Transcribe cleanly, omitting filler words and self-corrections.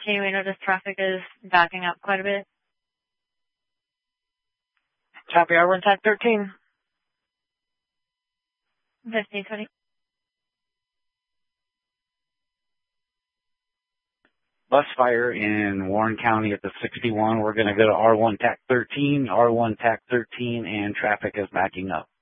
Can we notice traffic is backing up quite a bit? Copy, R1 TAC 13. 5020. Bus fire in Warren County at the 61. We're going to go to R1 TAC 13, R1 TAC 13, and traffic is backing up.